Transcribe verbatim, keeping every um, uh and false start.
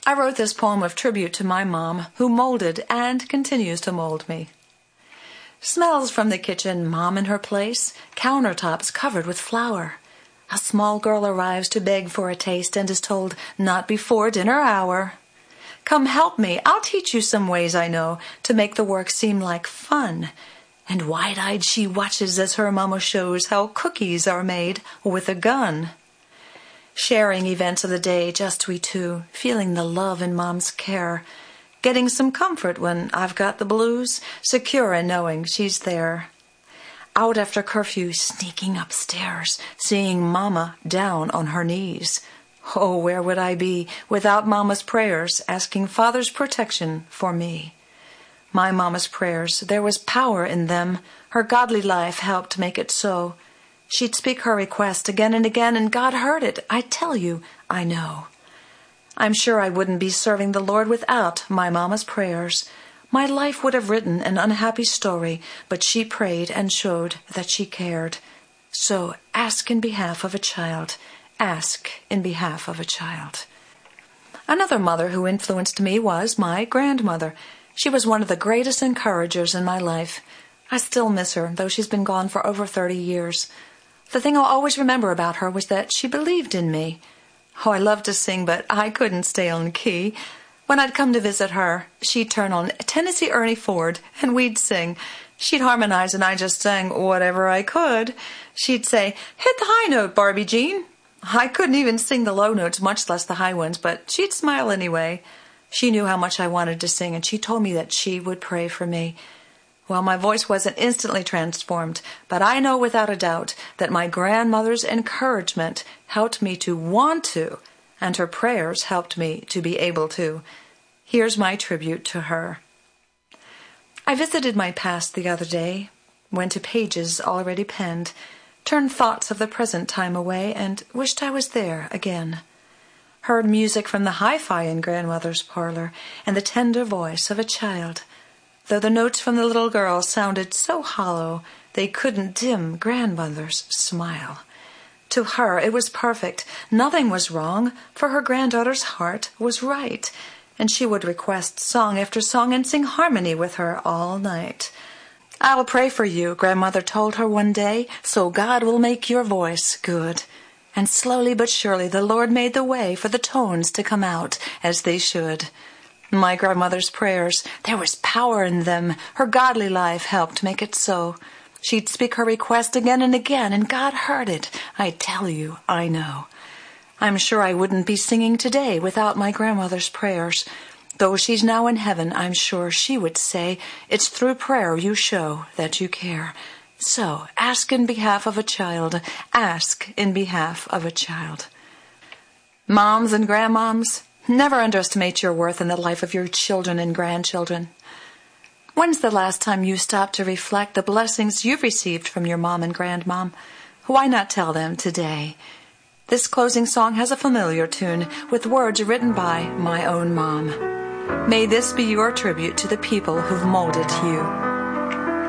I wrote this poem of tribute to my mom, who molded and continues to mold me. Smells from the kitchen, mom in her place, countertops covered with flour. A small girl arrives to beg for a taste and is told, not before dinner hour. Come help me, I'll teach you some ways I know to make the work seem like fun. And wide-eyed she watches as her mama shows how cookies are made with a gun. Sharing events of the day, just we two, feeling the love in mom's care. Getting some comfort when I've got the blues, secure in knowing she's there. Out after curfew, sneaking upstairs, seeing mama down on her knees. Oh, where would I be without mama's prayers, asking father's protection for me? My mama's prayers, there was power in them. Her godly life helped make it so. She'd speak her request again and again, and God heard it. I tell you, I know. I'm sure I wouldn't be serving the Lord without my mama's prayers. My life would have written an unhappy story, but she prayed and showed that she cared. So ask in behalf of a child. Ask in behalf of a child. Another mother who influenced me was my grandmother. She was one of the greatest encouragers in my life. I still miss her, though she's been gone for over thirty years. The thing I'll always remember about her was that she believed in me. Oh, I loved to sing, but I couldn't stay on key. When I'd come to visit her, she'd turn on Tennessee Ernie Ford, and we'd sing. She'd harmonize, and I just sang whatever I could. She'd say, "Hit the high note, Barbie Jean." I couldn't even sing the low notes, much less the high ones, but she'd smile anyway. She knew how much I wanted to sing, and she told me that she would pray for me. Well, my voice wasn't instantly transformed, but I know without a doubt that my grandmother's encouragement helped me to want to, and her prayers helped me to be able to. Here's my tribute to her. I visited my past the other day, went to pages already penned, turned thoughts of the present time away, and wished I was there again. Heard music from the hi-fi in grandmother's parlor, and the tender voice of a child. Though the notes from the little girl sounded so hollow, they couldn't dim grandmother's smile. To her it was perfect. Nothing was wrong, for her granddaughter's heart was right, and she would request song after song and sing harmony with her all night. "I'll pray for you," grandmother told her one day, "so God will make your voice good." And slowly but surely the Lord made the way for the tones to come out as they should. My grandmother's prayers, there was power in them. Her godly life helped make it so. She'd speak her request again and again, and God heard it. I tell you, I know. I'm sure I wouldn't be singing today without my grandmother's prayers. Though she's now in heaven, I'm sure she would say, it's through prayer you show that you care. So, ask in behalf of a child. Ask in behalf of a child. Moms and grandmoms, never underestimate your worth in the life of your children and grandchildren. When's the last time you stopped to reflect the blessings you've received from your mom and grandmom? Why not tell them today? This closing song has a familiar tune with words written by my own mom. May this be your tribute to the people who've molded you.